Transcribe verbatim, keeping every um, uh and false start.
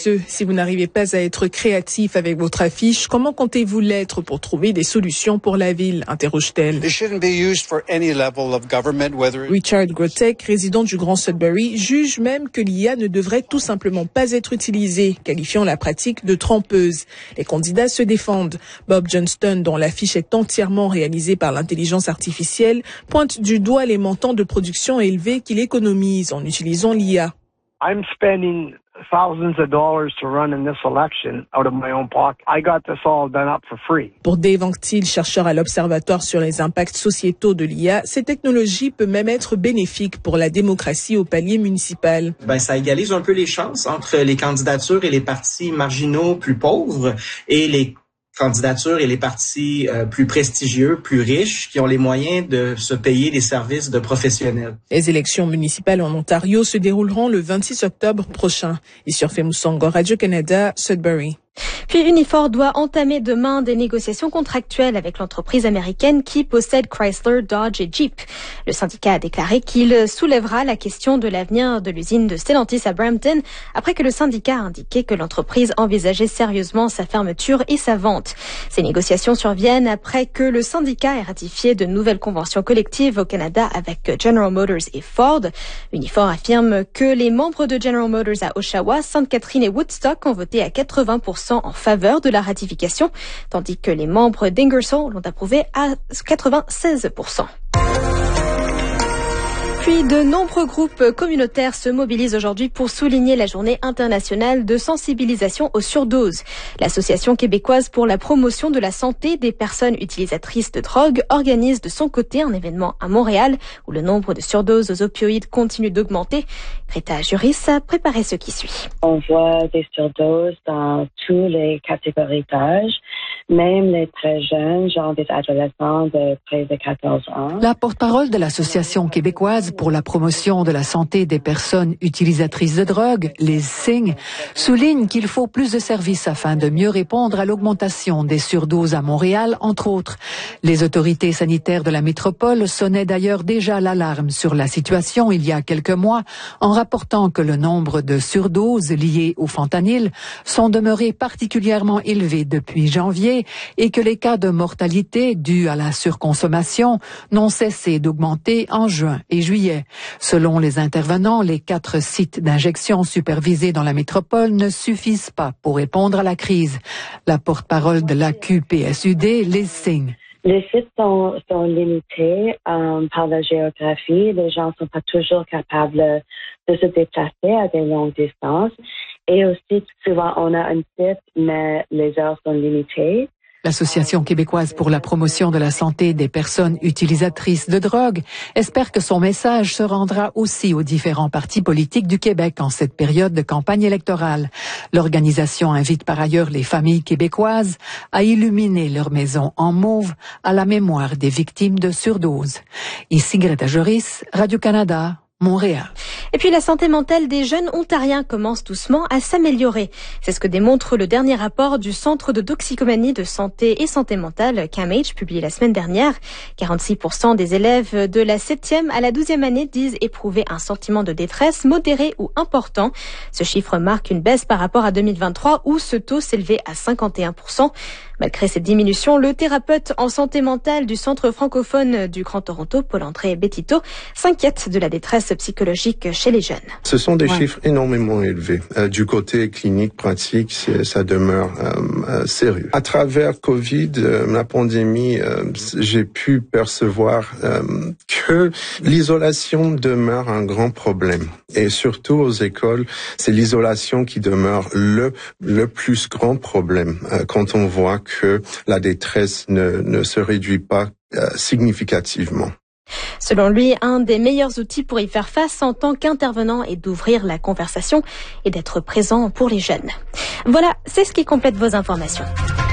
ce, si vous n'arrivez pas à être créatif avec votre affiche, comment comptez-vous l'être pour trouver des solutions pour la ville, interroge-t-elle. Richard Grotek, résident du Grand Sudbury, juge même que l'I A ne devrait tout simplement pas être utilisée, qualifiant la pratique de trompeuse. Les candidats se défendent. Bob Johnston, dont l'affiche est entièrement réalisée par l'intelligence artificielle, pointe du doigt les montants de production élevés qu'il économise en utilisant l'I A. I'm spending thousands of dollars to run in this election out of my own pocket. I got this all done up for free. Pour Dave Anctil, chercheur à l'Observatoire sur les impacts sociétaux de l'I A, cette technologie peut même être bénéfique pour la démocratie au palier municipal. Ben, ça égalise un peu les chances entre les candidatures et les partis marginaux plus pauvres et les candidatures et les partis euh, plus prestigieux, plus riches, qui ont les moyens de se payer des services de professionnels. Les élections municipales en Ontario se dérouleront le vingt-six octobre prochain. Issurfe Moussango, Radio-Canada, Sudbury. Puis Unifor doit entamer demain des négociations contractuelles avec l'entreprise américaine qui possède Chrysler, Dodge et Jeep. Le syndicat a déclaré qu'il soulèvera la question de l'avenir de l'usine de Stellantis à Brampton après que le syndicat a indiqué que l'entreprise envisageait sérieusement sa fermeture et sa vente. Ces négociations surviennent après que le syndicat ait ratifié de nouvelles conventions collectives au Canada avec General Motors et Ford. Unifor affirme que les membres de General Motors à Oshawa, Sainte-Catherine et Woodstock ont voté à quatre-vingts pour cent en faveur de la ratification, tandis que les membres d'Ingersoll l'ont approuvé à quatre-vingt-seize pour cent. Puis de nombreux groupes communautaires se mobilisent aujourd'hui pour souligner la journée internationale de sensibilisation aux surdoses. L'Association québécoise pour la promotion de la santé des personnes utilisatrices de drogue organise de son côté un événement à Montréal où le nombre de surdoses aux opioïdes continue d'augmenter. Greta Juris a préparé ce qui suit. On voit des surdoses dans toutes les catégories d'âge, même les très jeunes, genre des adolescents de près de quatorze ans. La porte-parole de l'Association québécoise pour la promotion de la santé des personnes utilisatrices de drogue, les S I G, souligne qu'il faut plus de services afin de mieux répondre à l'augmentation des surdoses à Montréal, entre autres. Les autorités sanitaires de la métropole sonnaient d'ailleurs déjà l'alarme sur la situation il y a quelques mois en rapportant que le nombre de surdoses liées au fentanyl sont demeurés particulièrement élevés depuis janvier et que les cas de mortalité dus à la surconsommation n'ont cessé d'augmenter en juin et juillet. Selon les intervenants, les quatre sites d'injection supervisés dans la métropole ne suffisent pas pour répondre à la crise. La porte-parole de l'A Q P S U D, Liz Singh. Les sites sont, sont limités euh, par la géographie. Les gens ne sont pas toujours capables de se déplacer à des longues distances. Et aussi, souvent, on a un site, mais les heures sont limitées. L'Association québécoise pour la promotion de la santé des personnes utilisatrices de drogue espère que son message se rendra aussi aux différents partis politiques du Québec en cette période de campagne électorale. L'organisation invite par ailleurs les familles québécoises à illuminer leur maison en mauve à la mémoire des victimes de surdose. Ici Greta Juris, Radio-Canada, Montréal. Et puis la santé mentale des jeunes ontariens commence doucement à s'améliorer. C'est ce que démontre le dernier rapport du Centre de toxicomanie de santé et santé mentale, C A M H, publié la semaine dernière. quarante-six pour cent des élèves de la septième à la douzième année disent éprouver un sentiment de détresse modéré ou important. Ce chiffre marque une baisse par rapport à deux mille vingt-trois où ce taux s'élevait à cinquante et un pour cent. Malgré cette diminution, le thérapeute en santé mentale du Centre francophone du Grand Toronto, Paul-André Betito, s'inquiète de la détresse psychologique chez les jeunes. Ce sont des ouais. chiffres énormément élevés. Euh, du côté clinique, pratique, ça demeure euh, euh, sérieux. À travers Covid, euh, la pandémie, euh, j'ai pu percevoir euh, que l'isolation demeure un grand problème. Et surtout aux écoles, c'est l'isolation qui demeure le, le plus grand problème euh, quand on voit que la détresse ne, ne se réduit pas euh, significativement. Selon lui, un des meilleurs outils pour y faire face en tant qu'intervenant est d'ouvrir la conversation et d'être présent pour les jeunes. Voilà, c'est ce qui complète vos informations.